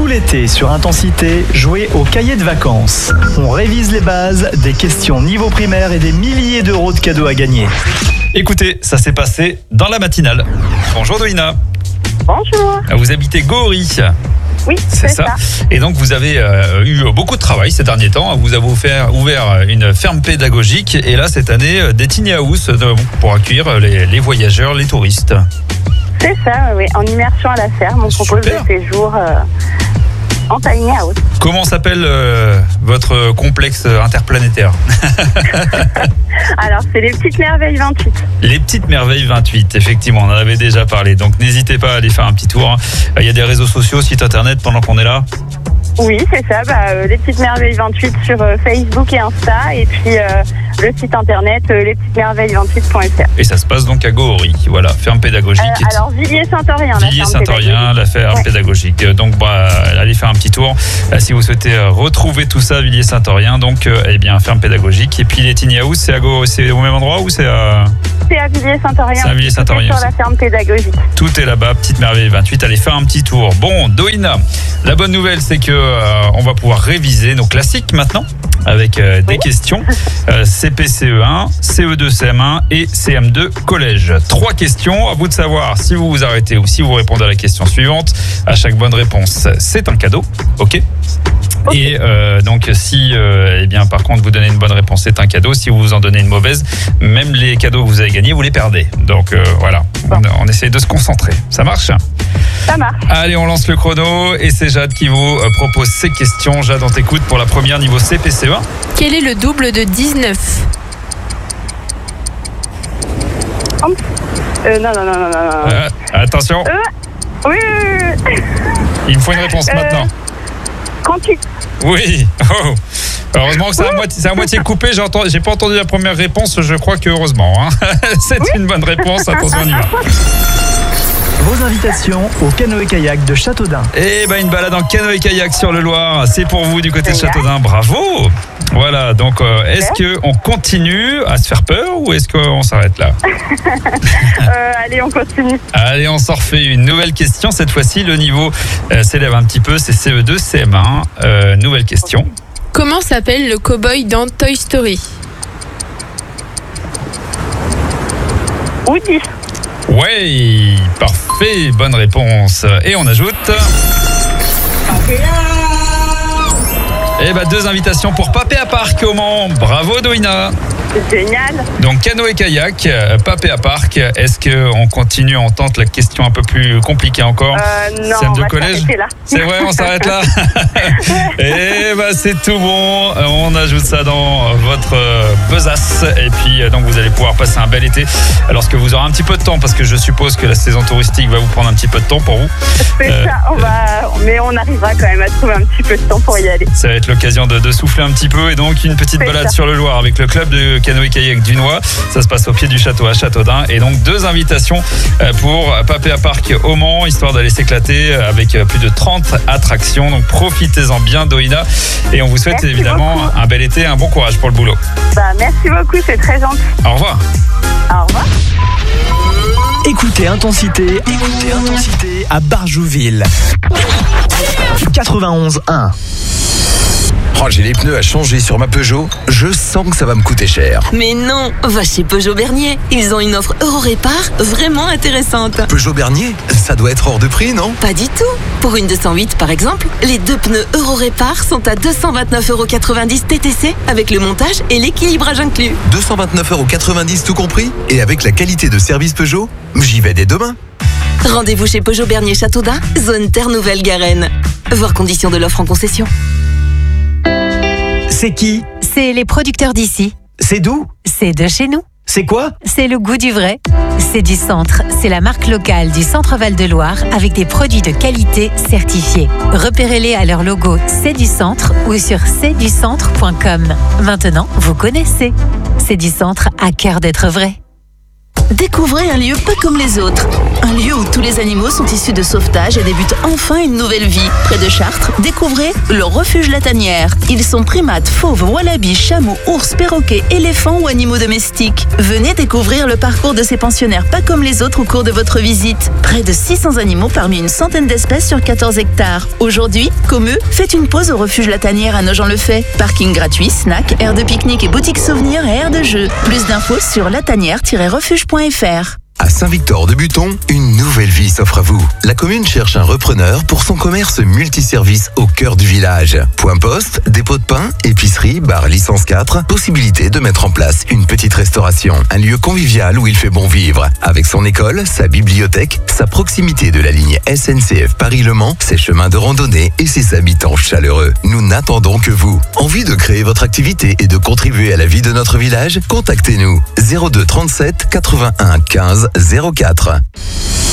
l'été sur Intensité, jouez au cahier de vacances. On révise les bases, des questions niveau primaire et des milliers d'euros de cadeaux à gagner. Écoutez, ça s'est passé dans la matinale. Bonjour Doina. Bonjour. Vous habitez Gory. Oui, c'est ça. Et donc vous avez eu beaucoup de travail ces derniers temps. Vous avez ouvert une ferme pédagogique et là cette année des tiny house pour accueillir les voyageurs, les touristes. C'est ça, oui. En immersion à la ferme, on propose des séjours en tiny house. Comment s'appelle votre complexe interplanétaire? Alors, c'est les Petites Merveilles 28. Les Petites Merveilles 28, effectivement, on en avait déjà parlé. Donc, n'hésitez pas à aller faire un petit tour. Il y a des réseaux sociaux, site internet pendant qu'on est là. Oui, c'est ça. Les Petites Merveilles 28 sur Facebook et Insta. Et puis, le site internet, lespetitesmerveilles28.fr. Et ça se passe donc à Gory. Voilà, ferme pédagogique. Alors, Villiers-Saint-Orient. Villiers-Saint-Orient, la ferme pédagogique. Donc, allez faire un petit tour. Si vous souhaitez retrouver tout ça, Villiers-Saint-Orient, donc, ferme pédagogique. Et puis, les tiny house, c'est au même endroit ou c'est à... C'est à Villiers-Saint-Orient. C'est à Villiers-Saint-Orient. Sur la ferme pédagogique. Tout est là-bas, Petite Merveille 28. Allez faire un petit tour. Bon, Doina, la bonne nouvelle, c'est que on va pouvoir réviser nos classiques maintenant avec des questions CP-CE1, CE2 CM1 et CM2 collège. 3 questions, à vous de savoir si vous vous arrêtez ou si vous répondez à la question suivante. À chaque bonne réponse, c'est un cadeau. OK. Et donc si par contre vous donnez une bonne réponse, c'est un cadeau. Si vous en donnez une mauvaise, même les cadeaux que vous avez gagnés, vous les perdez. Donc voilà, on essaie de se concentrer. Ça marche ? Ça marche. Allez, on lance le chrono et c'est Jade qui vous propose ces questions. Jade, on t'écoute pour la première niveau CP-CE1. Quel est le double de 19 ? Non. Attention. Oui. Il me faut une réponse maintenant. 38. Oui. Oh. Heureusement que c'est à moitié coupé. J'ai pas entendu la première réponse. Je crois que heureusement. C'est une bonne réponse. Attention, on y va. Vos invitations au canoë-kayak de Châteaudun. Une balade en canoë-kayak sur le Loir, c'est pour vous du côté de Châteaudun. Bravo. Voilà, donc est-ce qu'on continue à se faire peur ou est-ce qu'on s'arrête là? Allez, on continue. Allez, on s'en refait une nouvelle question. Cette fois-ci, le niveau s'élève un petit peu. C'est CE2, CM1. Nouvelle question. Comment s'appelle le cow-boy dans Toy Story? Woody. Ouais, parfait, bonne réponse. Et on ajoute... 2 invitations pour Papéa Park au Mans. Bravo Doina. Génial. Donc canoë-kayak, Papéa Park. Est-ce qu'on continue, on tente la question un peu plus compliquée encore? Non, CM2 on va collège. s'arrêter là. C'est vrai, on s'arrête là. C'est tout bon. On ajoute ça dans votre besace. Et puis donc vous allez pouvoir passer un bel été lorsque vous aurez un petit peu de temps, parce que je suppose que la saison touristique va vous prendre un petit peu de temps pour vous. C'est ça, mais on arrivera quand même à trouver un petit peu de temps pour y aller. Ça va être l'occasion de souffler un petit peu, et donc une petite balade sur le Loir avec le club de canoë-kayak du Noix. Ça se passe au pied du château à Châteaudun, et donc 2 invitations pour Papéa Park au Mans, histoire d'aller s'éclater avec plus de 30 attractions. Donc profitez-en bien Doina, et on vous souhaite évidemment un bel été, un bon courage pour le boulot. Merci beaucoup, c'est très gentil. Au revoir. Au revoir. Écoutez Intensité à Barjouville. 91.1. Oh, j'ai les pneus à changer sur ma Peugeot. Je sens que ça va me coûter cher. Mais non, va chez Peugeot Bernier. Ils ont une offre Euro-Répar vraiment intéressante. Peugeot Bernier, ça doit être hors de prix, non? Pas du tout. Pour une 208 par exemple, les 2 pneus Euro-Répar sont à 229,90 € TTC avec le montage et l'équilibrage inclus. 229,90 € tout compris? Et avec la qualité de service Peugeot, j'y vais dès demain. Rendez-vous chez Peugeot Bernier Châteaudun, zone Terre Nouvelle-Garenne. Voir conditions de l'offre en concession. C'est qui? C'est les producteurs d'ici. C'est d'où? C'est de chez nous. C'est quoi? C'est le goût du vrai. C'est du Centre. C'est la marque locale du Centre Val-de-Loire avec des produits de qualité certifiés. Repérez-les à leur logo C'est du Centre ou sur c'estducentre.com. Maintenant, vous connaissez. C'est du Centre à cœur d'être vrai. Découvrez un lieu pas comme les autres. Un lieu où tous les animaux sont issus de sauvetage et débutent enfin une nouvelle vie. Près de Chartres, découvrez le refuge La Tanière. Ils sont primates, fauves, wallabies, chameaux, ours, perroquets, éléphants ou animaux domestiques. Venez découvrir le parcours de ces pensionnaires pas comme les autres au cours de votre visite. Près de 600 animaux parmi une centaine d'espèces sur 14 hectares. Aujourd'hui, comme eux, faites une pause au refuge La Tanière à Nogent-le-Fait. Parking gratuit, snack, aire de pique-nique et boutique souvenirs et aire de jeu. Plus d'infos sur latanière-refuge.fr. À Saint-Victor-de-Buton, une nouvelle vie s'offre à vous. La commune cherche un repreneur pour son commerce multiservice au cœur du village. Point poste, dépôt de pain, épicerie, bar licence 4, possibilité de mettre en place une petite restauration. Un lieu convivial où il fait bon vivre. Avec son école, sa bibliothèque, sa proximité de la ligne SNCF Paris-Le Mans, ses chemins de randonnée et ses habitants chaleureux. Nous n'attendons que vous. Envie de créer votre activité et de contribuer à la vie de notre village? Contactez-nous 02 37 81 15 04.